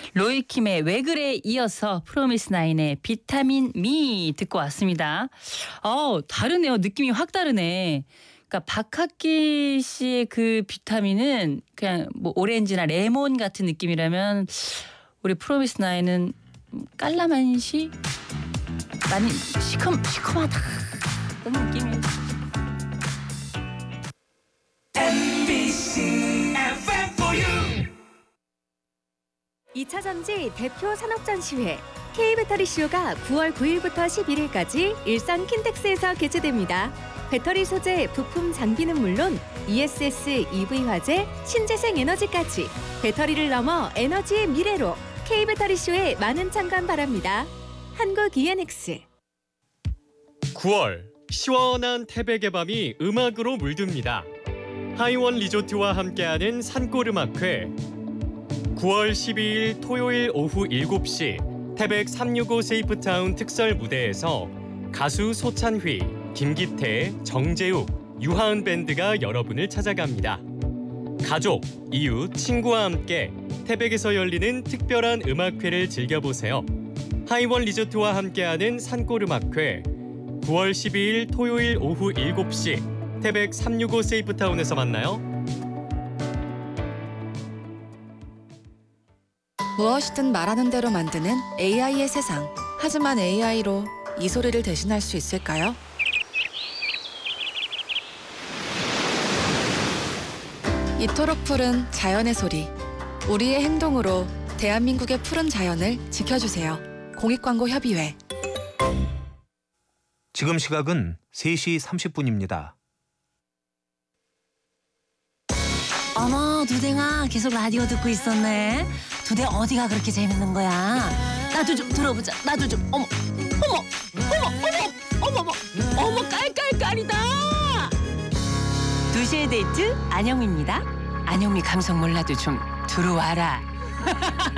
로이킴의 왜 그래 이어서 프로미스나인의 비타민 미 듣고 왔습니다. 다르네요. 느낌이 확 다르네. 그러니까 박학기 씨의 그 비타민은 그냥 뭐 오렌지나 레몬 같은 느낌이라면 우리 프로미스나인은 깔라만시 많이 시큼하다 그런 느낌이에요. MBC FM for you. 2차 전지 대표 산업전시회 K배터리쇼가 9월 9일부터 11일까지 일산 킨텍스에서 개최됩니다. 배터리 소재, 부품 장비는 물론 ESS, EV 화재, 신재생 에너지까지 배터리를 넘어 에너지의 미래로 K배터리쇼에 많은 참관 바랍니다. 한국 ENX. 9월 시원한 태백의 밤이 음악으로 물듭니다. 하이원 리조트와 함께하는 산골음악회. 9월 12일 토요일 오후 7시 태백 365 세이프타운 특설 무대에서 가수 소찬휘, 김기태, 정재욱, 유하은 밴드가 여러분을 찾아갑니다. 가족, 이웃, 친구와 함께 태백에서 열리는 특별한 음악회를 즐겨보세요. 하이원 리조트와 함께하는 산골음악회 9월 12일 토요일 오후 7시 태백 365 세이프타운에서 만나요. 무엇이든 말하는 대로 만드는 AI의 세상. 하지만 AI로 이 소리를 대신할 수 있을까요? 이토록 푸른 자연의 소리. 우리의 행동으로 대한민국의 푸른 자연을 지켜주세요. 공익광고협의회. 지금 시각은 3시 30분입니다. 어머, 두댕아, 계속 라디오 듣고 있었네. 두댕 어디가 그렇게 재밌는 거야? 나도 좀 들어보자. 나도 좀. 어머 깔깔깔이다. 2시의 데이트 안영미입니다. 안영미 감성 몰라도 좀 들어와라.